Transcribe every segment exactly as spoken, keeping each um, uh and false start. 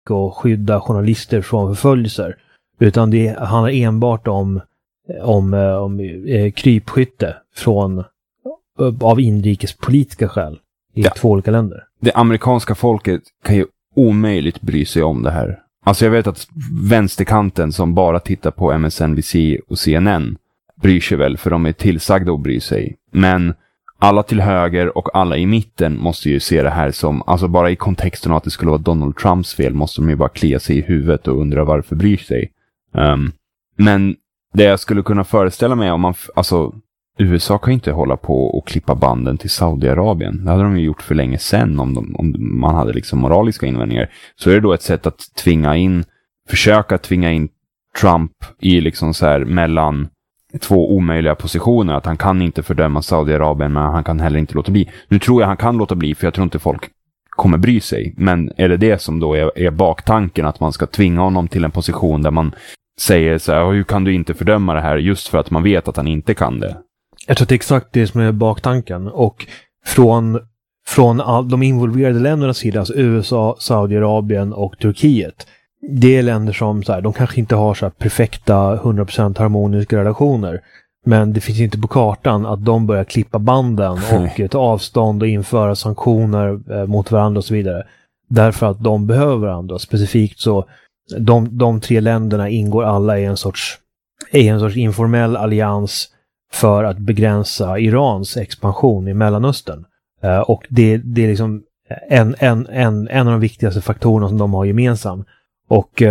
och skydda journalister från förföljelser. Utan det handlar enbart om, om, om eh, krypskytte från, av inrikespolitiska skäl i ja. två olika länder. Det amerikanska folket kan ju omöjligt bry sig om det här. Alltså jag vet att vänsterkanten som bara tittar på M S N B C och C N N bryr sig väl, för de är tillsagda att bry sig. Men alla till höger och alla i mitten måste ju se det här som, alltså bara i kontexten av att det skulle vara Donald Trumps fel måste de ju bara klia sig i huvudet och undra varför bryr sig. Um, men det jag skulle kunna föreställa mig om man, f- alltså U S A kan ju inte hålla på och klippa banden till Saudiarabien. Det hade de ju gjort för länge sedan om, de, om man hade liksom moraliska invändningar. Så är det då ett sätt att tvinga in, försöka tvinga in Trump i liksom så här mellan två omöjliga positioner. Att han kan inte fördöma Saudiarabien, men han kan heller inte låta bli. Nu tror jag han kan låta bli, för jag tror inte folk kommer bry sig. Men är det det som då är, är baktanken, att man ska tvinga honom till en position där man säger så här, hur kan du inte fördöma det här, just för att man vet att han inte kan det? Jag tror att det är exakt det som är baktanken. Och från, från all, de involverade ländernas sida, alltså U S A, Saudiarabien och Turkiet, det är länder som så här, de kanske inte har så här perfekta hundra procent harmoniska relationer, men det finns inte på kartan att de börjar klippa banden och ta avstånd och införa sanktioner eh, mot varandra och så vidare. Därför att de behöver varandra. Specifikt så de, de tre länderna ingår alla i en sorts, i en sorts informell allians för att begränsa Irans expansion i Mellanöstern. Uh, och det, det är liksom en, en, en, en av de viktigaste faktorerna som de har gemensam. Och, uh,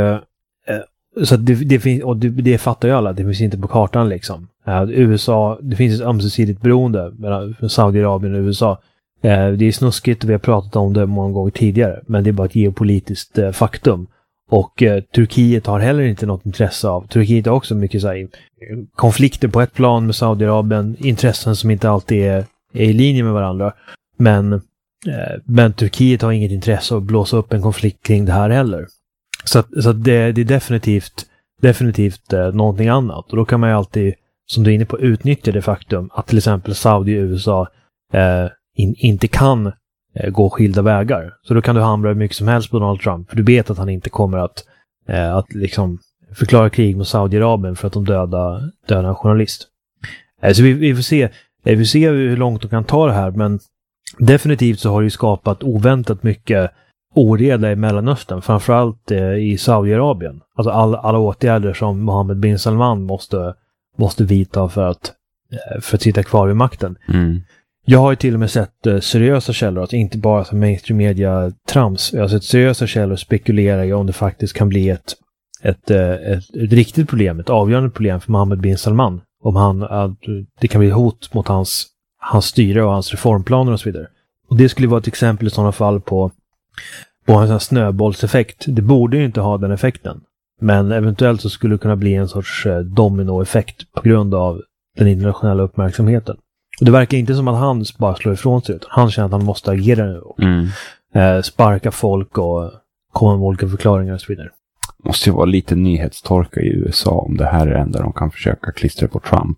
uh, så det, det, finns, och det, det fattar ju alla, det finns inte på kartan liksom. Uh, U S A, det finns ett ömsesidigt beroende mellan Saudiarabien och U S A. Uh, det är snuskigt och vi har pratat om det många gånger tidigare, men det är bara ett geopolitiskt uh, faktum. Och eh, Turkiet har heller inte något intresse av. Turkiet har också mycket så här, konflikter på ett plan med Saudiarabien. Intressen som inte alltid är, är i linje med varandra. Men, eh, men Turkiet har inget intresse av att blåsa upp en konflikt kring det här heller. Så, att, så att det, det är definitivt, definitivt eh, någonting annat. Och då kan man ju alltid, som du är inne på, utnyttja det faktum att till exempel Saudi och U S A eh, in, inte kan gå skilda vägar. Så då kan du hamra hur mycket som helst på Donald Trump. För du vet att han inte kommer att, eh, att liksom förklara krig mot Saudiarabien för att de döda, döda en journalist. Eh, så vi, vi får se. Eh, vi får se hur långt de kan ta det här. Men definitivt så har det ju skapat oväntat mycket oreda i Mellanöstern. Framförallt eh, i Saudiarabien. Alltså all, alla åtgärder som Mohammed bin Salman måste, måste vidta för att, eh, för att sitta kvar vid makten. Mm. Jag har ju till och med sett uh, seriösa källor, att inte bara som mainstream media trams. Jag har sett seriösa källor spekulera i om det faktiskt kan bli ett, ett, uh, ett, ett riktigt problem, ett avgörande problem för Mohammed bin Salman. Om han, uh, det kan bli hot mot hans, hans styre och hans reformplaner och så vidare. Och det skulle vara ett exempel i sådana fall på, på en sån här snöbollseffekt. Det borde ju inte ha den effekten. Men eventuellt så skulle det kunna bli en sorts uh, dominoeffekt på grund av den internationella uppmärksamheten. Och det verkar inte som att han bara slår ifrån sig, utan han känner att han måste agera nu och mm. eh, sparka folk och komma med olika förklaringar och så vidare. Måste ju vara lite nyhetstorka i U S A om det här är det enda de kan försöka klistra på Trump.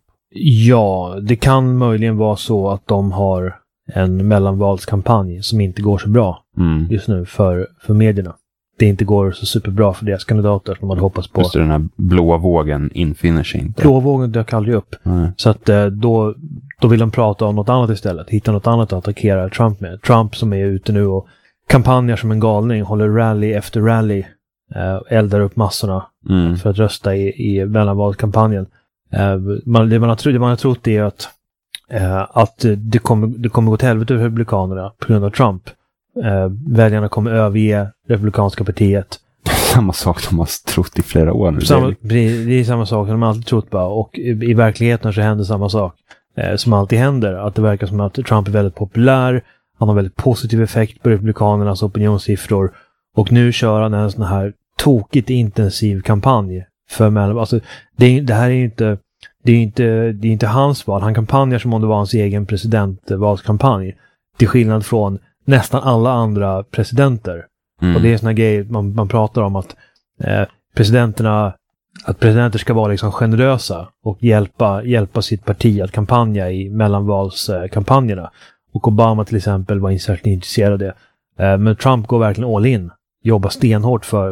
Ja, det kan möjligen vara så att de har en mellanvalskampanj som inte går så bra mm. just nu för, för medierna. Det inte går så superbra för deras kandidater som de hade hoppats på. Just det, den här blåa vågen infinner sig inte. Blåa vågen dök aldrig upp. Mm. Så att då, då vill de prata om något annat istället. Hitta något annat att attackera Trump med. Trump som är ute nu och kampanjar som en galning. Håller rally efter rally. Eh, eldar upp massorna mm. för att rösta i, i mellanvalskampanjen. Eh, man, det, man har tro, det man har trott är att, eh, att det, kommer, det kommer gå till helvete för republikanerna på grund av Trump. Eh, väljarna kommer överge republikanska partiet. Samma sak de har trott i flera år nu. Samma, det är samma sak som de alltid trott bara. Och i, i verkligheten så händer samma sak eh, som alltid händer. Att det verkar som att Trump är väldigt populär. Han har väldigt positiv effekt på republikanernas opinionssiffror. Och nu kör han en sån här tokigt intensiv kampanj för mellan. Alltså, det, det här är ju inte det är inte, det är inte hans val. Han kampanjar som om det var hans egen presidentvalskampanj. Till skillnad från nästan alla andra presidenter. Mm. Och det är såna grejer man, man pratar om att eh, presidenterna att presidenter ska vara liksom generösa och hjälpa, hjälpa sitt parti att kampanja i mellanvalskampanjerna. Eh, och Obama till exempel var inte särskilt intresserad av det. Eh, men Trump går verkligen all in jobbar stenhårt för